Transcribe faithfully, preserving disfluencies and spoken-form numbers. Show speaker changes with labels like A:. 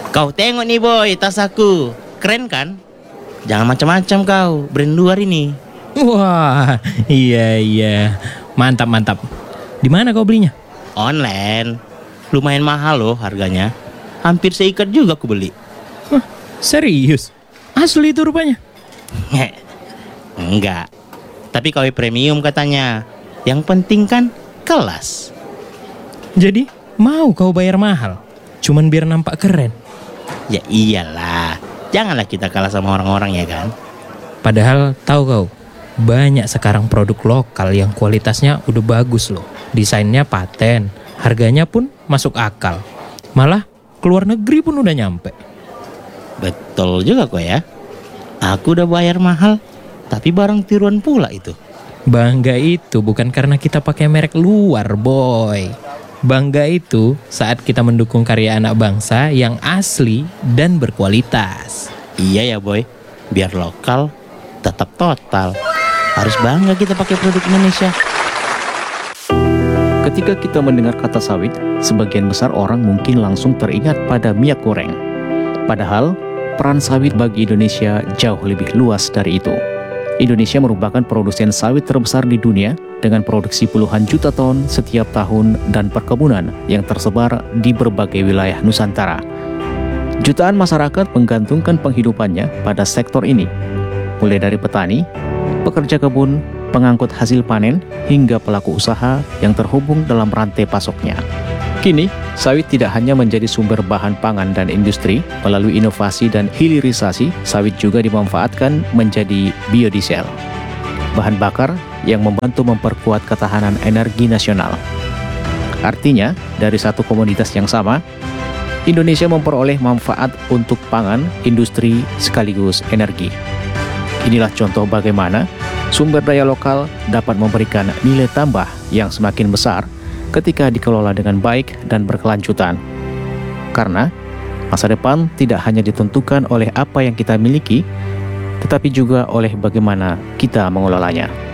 A: Kau tengok nih boy, tas aku. Keren kan? Jangan macam-macam kau, brand luar ini.
B: Wah, iya iya. Mantap mantap. Di mana kau belinya?
A: Online. Lumayan mahal loh harganya. Hampir seikat juga aku beli.
B: Hah, serius? Asli itu rupanya?
A: Enggak. Tapi K W premium katanya. Yang penting kan kelas.
B: Jadi mau kau bayar mahal? Cuman biar nampak keren?
A: Ya iyalah. Janganlah kita kalah sama orang-orang ya kan.
B: Padahal tahu kau, banyak sekarang produk lokal yang kualitasnya udah bagus loh. Desainnya paten, harganya pun masuk akal. Malah keluar negeri pun udah nyampe.
A: Betul juga kok ya. Aku udah bayar mahal, tapi barang tiruan pula itu.
B: Bangga itu bukan karena kita pakai merek luar, boy. Bangga itu saat kita mendukung karya anak bangsa yang asli dan berkualitas.
A: Iya ya boy, biar lokal tetap total. Harus bangga kita pakai produk Indonesia.
C: Ketika kita mendengar kata sawit, sebagian besar orang mungkin langsung teringat pada minyak goreng. Padahal, peran sawit bagi Indonesia jauh lebih luas dari itu. Indonesia merupakan produsen sawit terbesar di dunia dengan produksi puluhan juta ton setiap tahun dan perkebunan yang tersebar di berbagai wilayah Nusantara. Jutaan masyarakat menggantungkan penghidupannya pada sektor ini, mulai dari petani, pekerja kebun, pengangkut hasil panen, hingga pelaku usaha yang terhubung dalam rantai pasoknya. Kini, sawit tidak hanya menjadi sumber bahan pangan dan industri, melalui inovasi dan hilirisasi, sawit juga dimanfaatkan menjadi biodiesel, bahan bakar yang membantu memperkuat ketahanan energi nasional. Artinya, dari satu komoditas yang sama, Indonesia memperoleh manfaat untuk pangan, industri, sekaligus energi. Inilah contoh bagaimana sumber daya lokal dapat memberikan nilai tambah yang semakin besar ketika dikelola dengan baik dan berkelanjutan. Karena masa depan tidak hanya ditentukan oleh apa yang kita miliki, tetapi juga oleh bagaimana kita mengelolanya.